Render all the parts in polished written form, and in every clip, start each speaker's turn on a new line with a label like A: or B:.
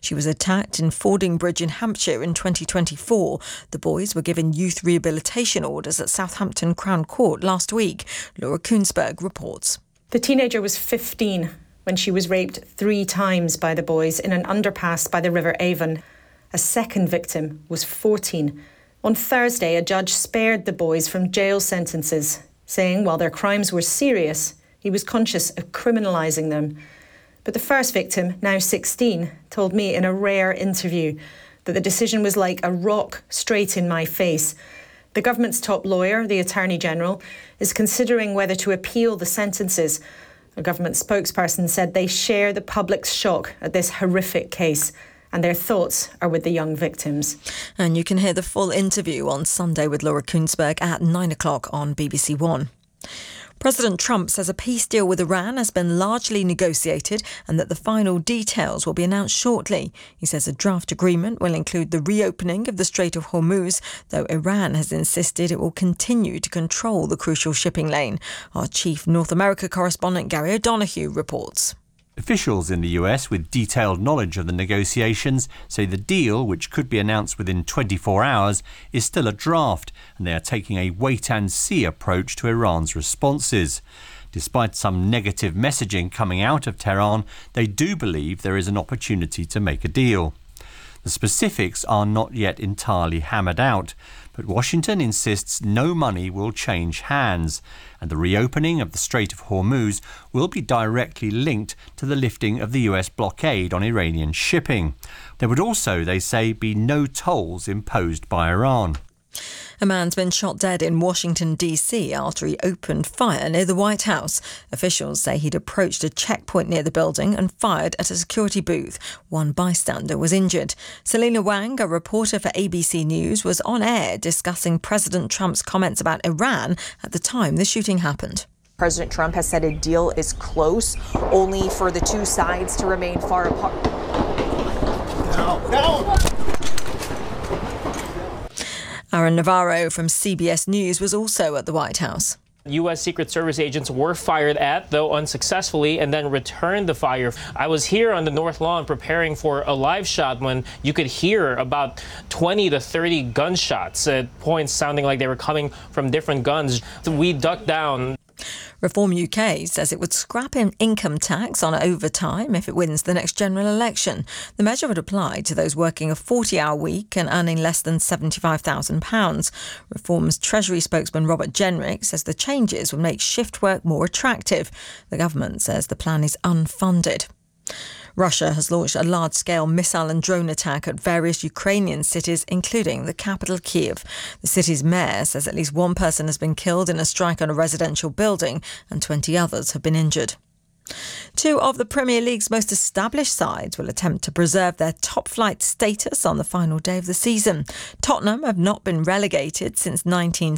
A: She was attacked in Fordingbridge in Hampshire in 2024. The boys were given youth rehabilitation orders at Southampton Crown Court last week. Laura Kunsberg reports.
B: The teenager was 15 when she was raped 3 times by the boys in an underpass by the River Avon. A second victim was 14. On Thursday, a judge spared the boys from jail sentences, saying while their crimes were serious, he was conscious of criminalising them. But the first victim, now 16, told me in a rare interview that the decision was like a rock straight in my face. The government's top lawyer, the Attorney General, is considering whether to appeal the sentences. A government spokesperson said they share the public's shock at this horrific case, and their thoughts are with the young victims.
A: And you can hear the full interview on Sunday with Laura Kunsberg at 9 o'clock on BBC One. President Trump says a peace deal with Iran has been largely negotiated and that the final details will be announced shortly. He says a draft agreement will include the reopening of the Strait of Hormuz, though Iran has insisted it will continue to control the crucial shipping lane. Our chief North America correspondent Gary O'Donoghue reports.
C: Officials in the US with detailed knowledge of the negotiations say the deal, which could be announced within 24 hours, is still a draft, and they are taking a wait-and-see approach to Iran's responses. Despite some negative messaging coming out of Tehran, they do believe there is an opportunity to make a deal. The specifics are not yet entirely hammered out, but Washington insists no money will change hands, and the reopening of the Strait of Hormuz will be directly linked to the lifting of the US blockade on Iranian shipping. There would also, they say, be no tolls imposed by Iran.
A: A man's been shot dead in Washington, D.C. after he opened fire near the White House. Officials say he'd approached a checkpoint near the building and fired at a security booth. One bystander was injured. Selena Wang, a reporter for ABC News, was on air discussing President Trump's comments about Iran at the time the shooting happened.
D: President Trump has said a deal is close, only for the two sides to remain far apart.
A: No. Aaron Navarro from CBS News was also at the White House.
E: U.S. Secret Service agents were fired at, though unsuccessfully, and then returned the fire. I was here on the North Lawn preparing for a live shot when you could hear about 20 to 30 gunshots at points sounding like they were coming from different guns. We ducked down.
A: Reform UK says it would scrap an income tax on overtime if it wins the next general election. The measure would apply to those working a 40-hour week and earning less than £75,000. Reform's Treasury spokesman Robert Jenrick says the changes would make shift work more attractive. The government says the plan is unfunded. Russia has launched a large-scale missile and drone attack at various Ukrainian cities, including the capital, Kyiv. The city's mayor says at least one person has been killed in a strike on a residential building and 20 others have been injured. Two of the Premier League's most established sides will attempt to preserve their top-flight status on the final day of the season. Tottenham have not been relegated since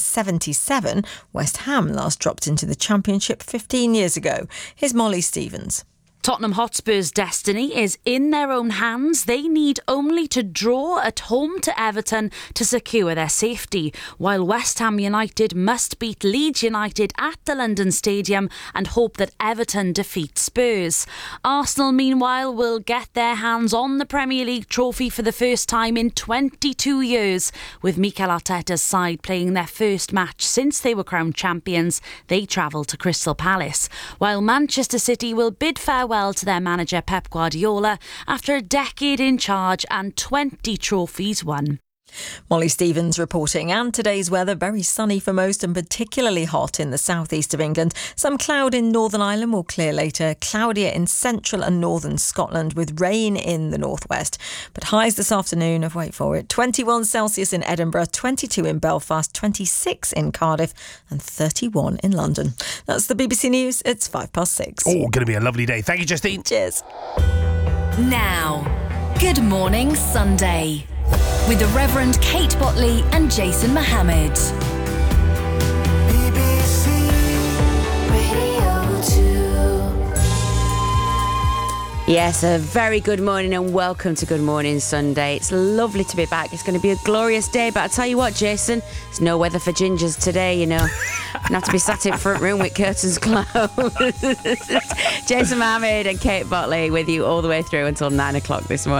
A: 1977. West Ham last dropped into the Championship 15 years ago. Here's Molly Stevens.
F: Tottenham Hotspur's destiny is in their own hands. They need only to draw at home to Everton to secure their safety, while West Ham United must beat Leeds United at the London Stadium and hope that Everton defeat Spurs. Arsenal, meanwhile, will get their hands on the Premier League trophy for the first time in 22 years, with Mikel Arteta's side playing their first match since they were crowned champions. They travel to Crystal Palace, while Manchester City will bid farewell to their manager Pep Guardiola after a decade in charge and 20 trophies won.
A: Molly Stevens reporting. And today's weather, very sunny for most and particularly hot in the southeast of England. Some cloud in Northern Ireland will clear later. Cloudier in central and northern Scotland with rain in the northwest. But highs this afternoon of, wait for it, 21 Celsius in Edinburgh, 22 in Belfast, 26 in Cardiff and 31 in London. That's the BBC News. It's 6:05.
G: Oh, going to be a lovely day. Thank you, Justine.
A: Cheers.
H: Now, Good Morning Sunday, with the Reverend Kate Botley and Jason Mohammed.
I: BBC Radio 2.
J: Yes, a very good morning and welcome to Good Morning Sunday. It's lovely to be back. It's going to be a glorious day, but I tell you what, Jason, there's no weather for gingers today, you know. Going to have to be sat in front room with curtains closed. Jason Mohammed and Kate Botley with you all the way through until 9 o'clock this morning.